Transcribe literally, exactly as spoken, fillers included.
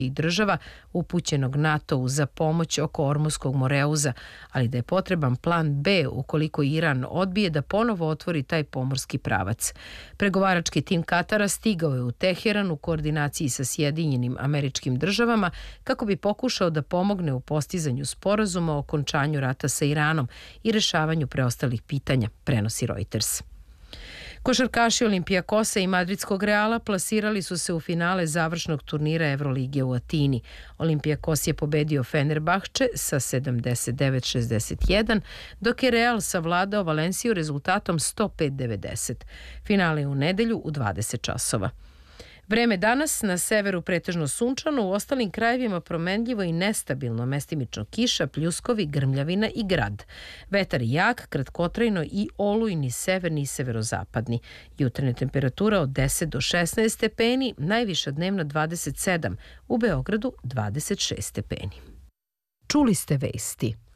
država upućenog NATO-u za pomoć oko Ormuskog Moreuza, ali da je potreban plan B ukoliko Iran odbije da ponovo otvori taj pomorski pravac. Pregovarački tim Katara stigao je u Teheran u koordinaciji sa Sjedinjenim Američkim Državama kako bi pokušao da pomogne u postizanju sporazuma o okončanju rata sa Iranom i rešavanju preostalih pitanja, prenosi Reuters. Košarkaši Olimpijakosa i Madridskog Reala plasirali su se u finale završnog turnira Evrolige u Atini. Olimpijakos je pobedio Fenerbahče sa sedamdeset devet šezdeset jedan, dok je Real savladao Valenciju rezultatom sto pet devedeset. Finale je u nedelju u dvadeset časova. Vreme danas, na severu pretežno sunčano, u ostalim krajevima promenljivo i nestabilno, mestimično kiša, pljuskovi, grmljavina i grad. Vetar jak, kratkotrajno i olujni severni i severozapadni. Jutarnja temperatura od deset do šesnaest stepeni, najviša dnevna dvadeset sedam, u Beogradu dvadeset šest stepeni. Čuli ste vesti.